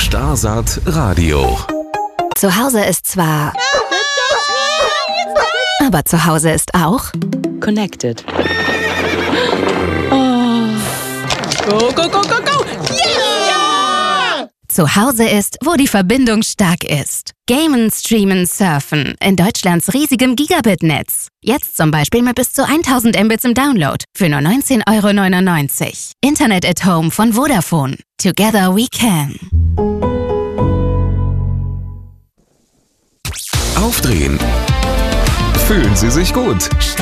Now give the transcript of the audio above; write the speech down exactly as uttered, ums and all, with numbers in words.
Starsat Radio. Zu Hause ist zwar... Aber zu Hause ist auch... Connected. Oh. Go, go, go, go, go! Yeah! Zu Hause ist, wo die Verbindung stark ist. Gamen, streamen, surfen in Deutschlands riesigem Gigabit-Netz. Jetzt zum Beispiel mit bis zu tausend Mbits im Download für nur neunzehn Euro neunundneunzig. Internet at Home von Vodafone. Together we can. Aufdrehen. Fühlen Sie sich gut.